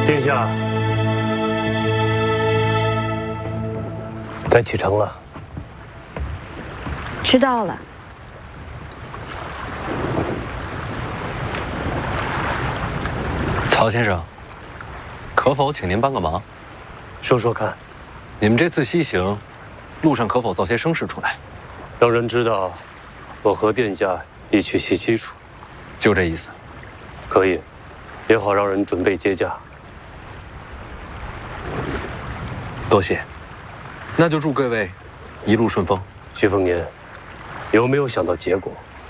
殿下，该启程了。 知道了。 曹先生，可否请您帮个忙？ 说说看， 你们这次西行，路上可否造些声势出来， 让人知道我和殿下一去西西处？ 就这意思。 可以，也好让人准备接驾。 多谢，那就祝各位一路顺风。 徐凤年，有没有想到结果？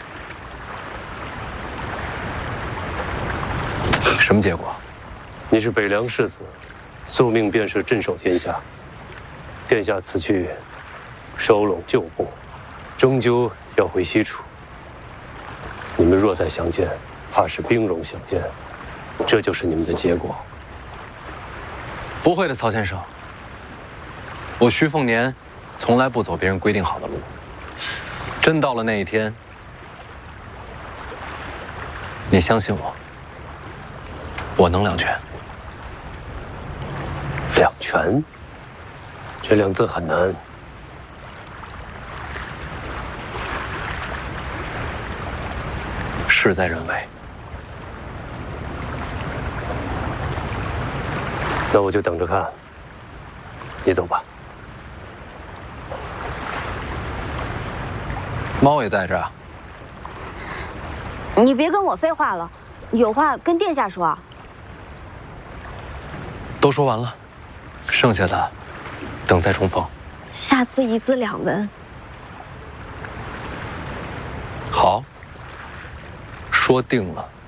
什么结果？ 你是北凉世子，宿命便是镇守天下。殿下此去，收拢旧部，终究要回西楚。你们若再相见，怕是兵戎相见，这就是你们的结果。 不会的，曹先生。我徐凤年从来不走别人规定好的路。真到了那一天，你相信我，我能两全。 两全，这两字很难。 事在人为。 那我就等着看。你走吧。 猫也带着啊。 你别跟我废话了，有话跟殿下说。 都说完了，剩下的等再重逢。 下次一字两文。 好，说定了。